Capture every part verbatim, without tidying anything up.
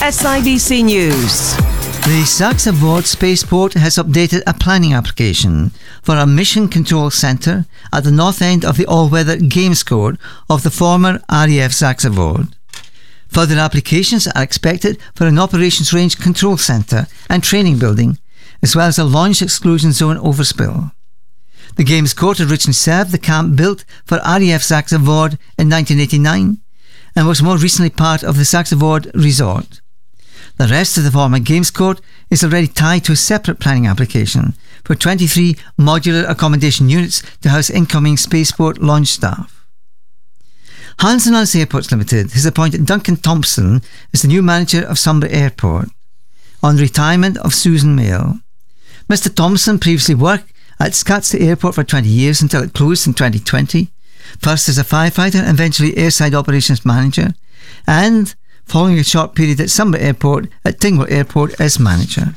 S I B C News. The SaxaVord Spaceport has updated a planning application for a mission control centre at the north end of the all-weather games court of the former R A F SaxaVord. Further applications are expected for an operations range control centre and training building, as well as a launch exclusion zone overspill. The games court originally served the camp built for R A F SaxaVord in nineteen eighty-nine and was more recently part of the SaxaVord Resort. The rest of the former games court is already tied to a separate planning application for twenty-three modular accommodation units to house incoming spaceport launch staff. Hansen Alls Airports Limited has appointed Duncan Thompson as the new manager of Sunbury Airport, on the retirement of Susan Mail. Mister Thompson previously worked at Scotstoun Airport for twenty years until it closed in twenty twenty, first as a firefighter and eventually airside operations manager, and following a short period at Sunbury Airport at Tingwell Airport as manager.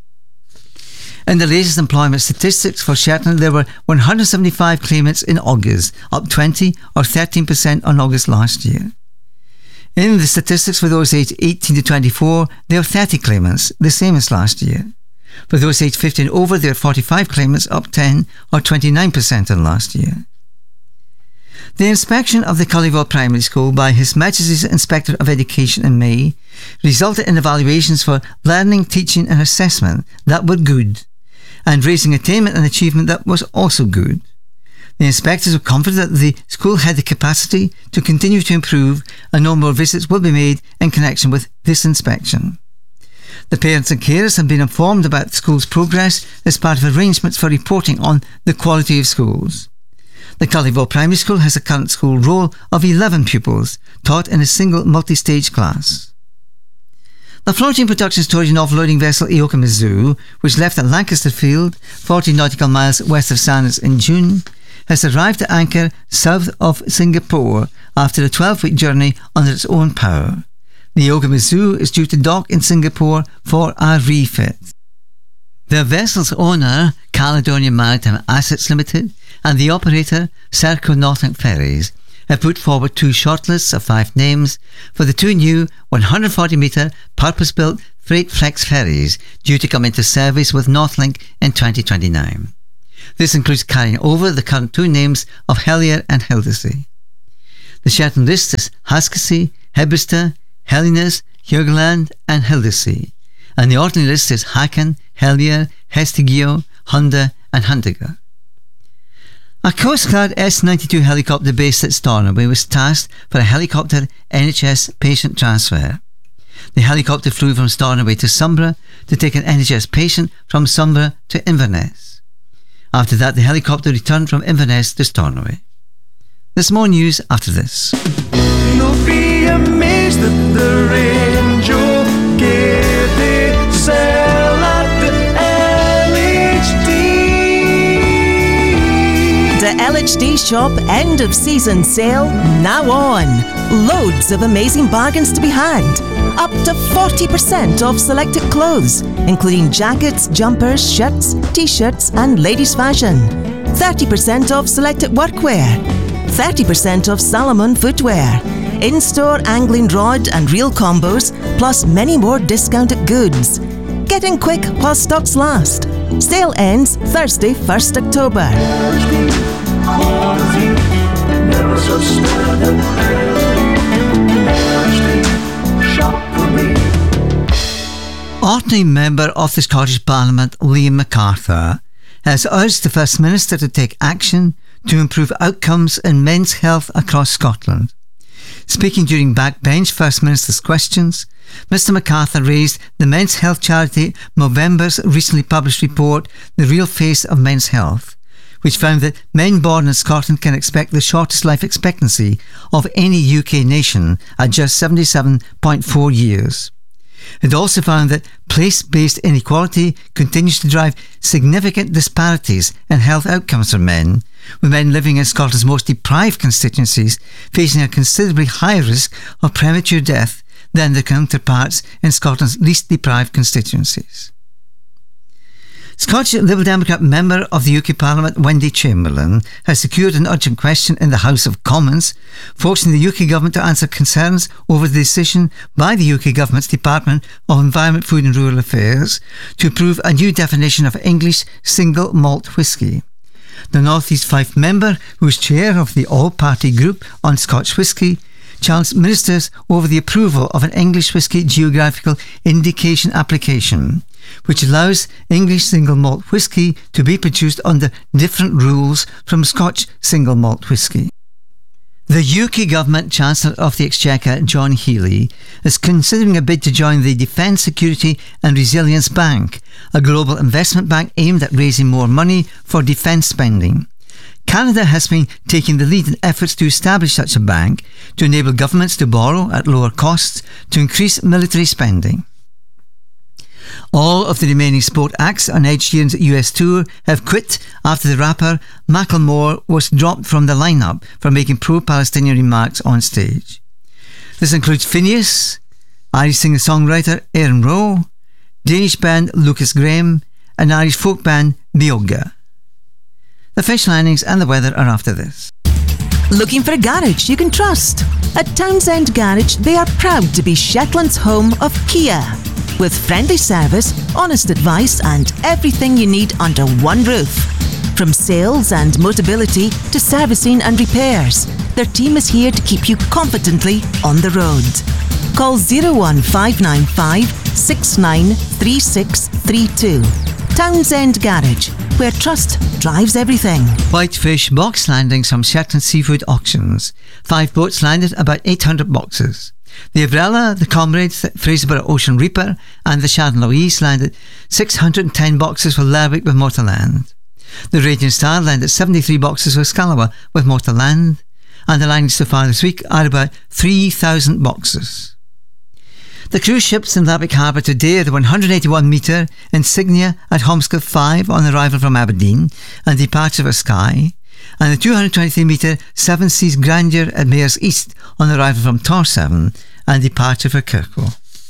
In the latest employment statistics for Shetland, there were one hundred seventy-five claimants in August, up twenty or thirteen percent on August last year. In the statistics for those aged eighteen to twenty-four, there are thirty claimants, the same as last year. For those aged fifteen and over, there are forty-five claimants, up ten or twenty-nine percent on last year. The inspection of the Cullyville Primary School by His Majesty's Inspector of Education in May resulted in evaluations for learning, teaching and assessment that were good, and raising attainment and achievement that was also good. The inspectors were confident that the school had the capacity to continue to improve and no more visits will be made in connection with this inspection. The parents and carers have been informed about the school's progress as part of arrangements for reporting on the quality of schools. The Cullyville Primary School has a current school roll of eleven pupils, taught in a single multi-stage class. The floating production storage and offloading vessel Ioka Mizzou, which left at Lancaster Field, forty nautical miles west of Sandnes in June, has arrived at anchor south of Singapore after a twelve-week journey under its own power. The Ioka Mizzou is due to dock in Singapore for a refit. The vessel's owner, Caledonia Maritime Assets Limited, and the operator, Serco Northern Ferries, have put forward two shortlists of five names for the two new one hundred forty metre purpose-built freight flex ferries due to come into service with Northlink in twenty twenty-nine. This includes carrying over the current two names of Helier and Hildesay. The Shetland list is Haskesay, Hebrister, Helliness, Hugland and Hildesay, and the Orkney list is Hakan, Helier, Hestigio, Hunda and Hundiger. A Coast Guard S ninety-two helicopter based at Stornoway was tasked for a helicopter N H S patient transfer. The helicopter flew from Stornoway to Sombra to take an N H S patient from Sombra to Inverness. After that, the helicopter returned from Inverness to Stornoway. There's more news after this. You'll be amazed at the range you'll get it sell at the L H D. The L H D Shop end of season sale now on. Loads of amazing bargains to be had. Up to forty percent off selected clothes, including jackets, jumpers, shirts, t-shirts and ladies fashion. thirty percent off selected workwear. thirty percent off Salomon footwear. In-store angling rod and reel combos, plus many more discounted goods. Get in quick while stocks last. Sale ends Thursday, first October. Never so shop for me. Orkney Member of the Scottish Parliament Liam MacArthur has urged the First Minister to take action to improve outcomes in men's health across Scotland. Speaking during Backbench First Minister's Questions, Mister MacArthur raised the men's health charity Movember's recently published report, The Real Face of Men's Health, which found that men born in Scotland can expect the shortest life expectancy of any U K nation at just seventy-seven point four years. It also found that place-based inequality continues to drive significant disparities in health outcomes for men, with men living in Scotland's most deprived constituencies facing a considerably higher risk of premature death than their counterparts in Scotland's least deprived constituencies. Scottish Liberal Democrat member of the U K Parliament Wendy Chamberlain has secured an urgent question in the House of Commons, forcing the U K Government to answer concerns over the decision by the U K Government's Department of Environment, Food and Rural Affairs to approve a new definition of English single malt whisky. The North East Fife member, who is chair of the All-Party Group on Scotch Whisky, challenged ministers over the approval of an English whisky geographical indication application, which allows English single malt whisky to be produced under different rules from Scotch single malt whisky. The U K Government Chancellor of the Exchequer, John Healey, is considering a bid to join the Defence Security and Resilience Bank, a global investment bank aimed at raising more money for defence spending. Canada has been taking the lead in efforts to establish such a bank to enable governments to borrow at lower costs to increase military spending. All of the remaining sport acts on Ed Sheeran's U S tour have quit after the rapper Macklemore was dropped from the lineup for making pro-Palestinian remarks on stage. This includes Phineas, Irish singer-songwriter Aaron Rowe, Danish band Lucas Graham, and Irish folk band Bioga. The fish landings and the weather are after this. Looking for a garage you can trust? At Townsend Garage, they are proud to be Shetland's home of Kia. With friendly service, honest advice and everything you need under one roof. From sales and Motability to servicing and repairs, their team is here to keep you confidently on the road. Call zero one five nine five, six nine three six three two. Townsend Garage, where trust drives everything. Whitefish box landings from Shetland Seafood Auctions. Five boats landed, about eight hundred boxes. The Umbrella, the Comrades, the Fraserburgh Ocean Reaper and the Sharon Louise landed six hundred ten boxes for Lerwick with Mortaland. The Radiant Star landed seventy-three boxes for Scalawa with Mortaland, and the landings so far this week are about three thousand boxes. The cruise ships in Lerwick Harbour today are the one hundred eighty-one metre Insignia at Holmescliff five on arrival from Aberdeen and departure for Skye, and the two hundred twenty-three metre Seven Seas Grandeur at Mayors East on arrival from Tor seven and departure for Kirkwall.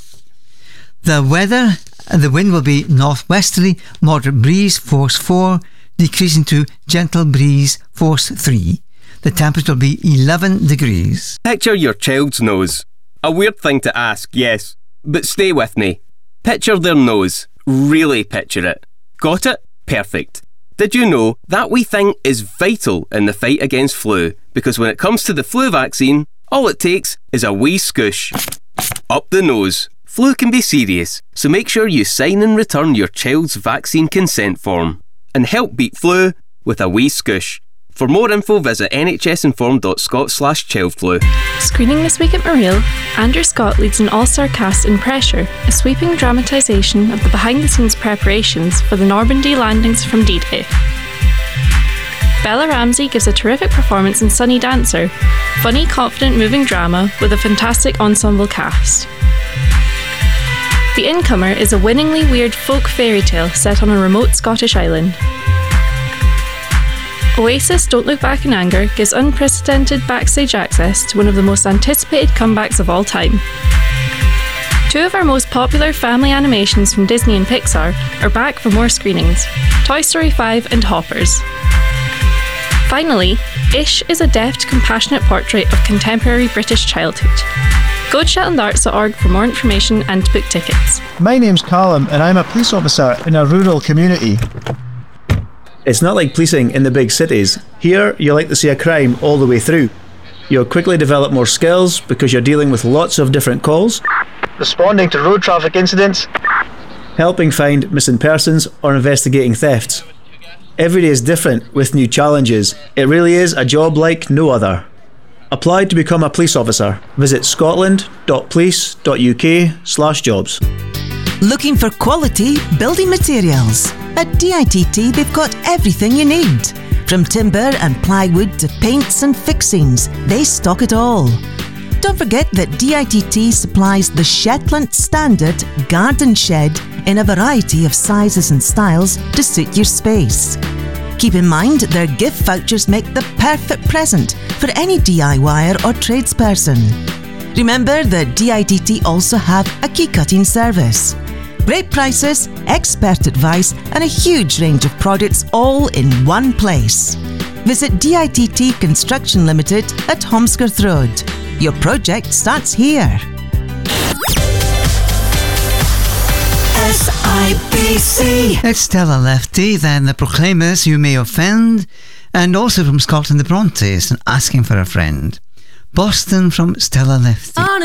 The weather, the wind will be northwesterly, moderate breeze, force four, decreasing to gentle breeze, force three. The temperature will be eleven degrees. Picture your child's nose. A weird thing to ask, yes, but stay with me. Picture their nose. Really picture it. Got it? Perfect. Did you know that wee thing is vital in the fight against flu? Because when it comes to the flu vaccine, all it takes is a wee scoosh. Up the nose. Flu can be serious, so make sure you sign and return your child's vaccine consent form and help beat flu with a wee scoosh. For more info, visit nhsinform.scot slash childflu. Screening this week at Mareel, Andrew Scott leads an all-star cast in Pressure, a sweeping dramatisation of the behind-the-scenes preparations for the Normandy landings from D-Day. Bella Ramsey gives a terrific performance in Sunny Dancer, funny, confident, moving drama with a fantastic ensemble cast. The Incomer is a winningly weird folk fairy tale set on a remote Scottish island. Oasis Don't Look Back in Anger gives unprecedented backstage access to one of the most anticipated comebacks of all time. Two of our most popular family animations from Disney and Pixar are back for more screenings, Toy Story five and Hoppers. Finally, Ish is a deft, compassionate portrait of contemporary British childhood. Go to shetland arts dot org for more information and to book tickets. My name's Callum and I'm a police officer in a rural community. It's not like policing in the big cities. Here, you like to see a crime all the way through. You'll quickly develop more skills because you're dealing with lots of different calls, Responding to road traffic incidents, helping find missing persons or investigating thefts. Every day is different with new challenges. It really is a job like no other. Apply to become a police officer. Visit scotland.police.uk slash jobs. Looking for quality building materials? At D I T T, they've got everything you need. From timber and plywood to paints and fixings, they stock it all. Don't forget that D I T T supplies the Shetland Standard Garden Shed in a variety of sizes and styles to suit your space. Keep in mind their gift vouchers make the perfect present for any DIYer or tradesperson. Remember that D I T T also have a key cutting service. Great prices, expert advice, and a huge range of products all in one place. Visit D I T T Construction Limited at Holmesworth Road. Your project starts here. S I B C. It's Stella Lefty, then the Proclaimers You May Offend, and also from Scotland the Brontes and Asking for a Friend. Boston from Stella Lefty.